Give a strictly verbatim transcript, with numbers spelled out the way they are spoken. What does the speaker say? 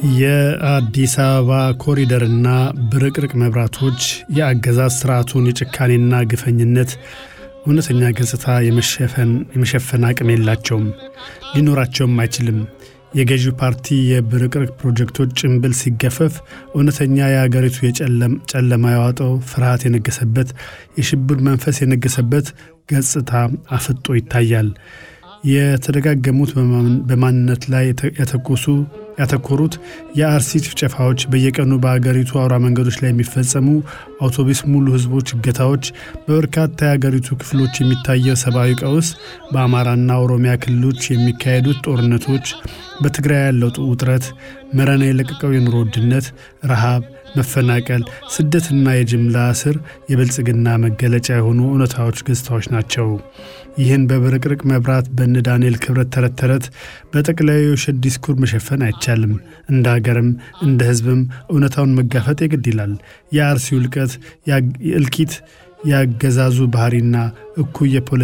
የአዲስ አበባ ኮሪደርና ብርቅርቅ መብራቶች የአገዛዝ ስርዓቱን የጭካኔና ግፈኝነት እውነተኛ ገጽታ የመሸፈን የመሸፈን አቅም የላቸውም፣ ሊኖራቸውም አይችልም። የገዢው ፓርቲ የብርቅርቅ ፕሮጀክቶች ጭንብል ሲገፈፍ እውነተኛ የአገሪቱ የጨለም ጨለማ ያዋጠው ፍርሃት የነገሰበት የሽብር መንፈስ የነገሰበት ገጽታ አፍጦ ይታያል። የተደጋገሙት በማንነት ላይ ያተኮሱ ያተኮሩት የአርሲ ጭፍጨፋዎች፣ በየቀኑ በአገሪቱ አውራ መንገዶች ላይ የሚፈጸሙ አውቶቡስ ሙሉ ህዝቦች እገታዎች፣ በበርካታ የአገሪቱ ክፍሎች የሚታየው ሰብአዊ ቀውስ፣ በአማራና ኦሮሚያ ክልሎች የሚካሄዱት ጦርነቶች፣ በትግራይ ያለው ውጥረት፣ መረና የለቀቀው የኑሮ ውድነት፣ ረሃብ፣ መፈናቀል፣ ስደትና የጅምላ እስር የብልጽግና መገለጫ የሆኑ እውነታዎች ገጽታዎች ናቸው። ይህን በብርቅርቅ መብራት በእነ ዳንኤል ክብረት ተረት ተረት በጠቅላዩ የውሸት ዲስኩር መሸፈን አይቻልም። እንደ ሀገርም እንደ ህዝብም እውነታውን መጋፈጥ የግድ ይላል። የአርሲው ልቀት፣ የእልቂት፣ ያገዛዙ ባህሪና እኩይ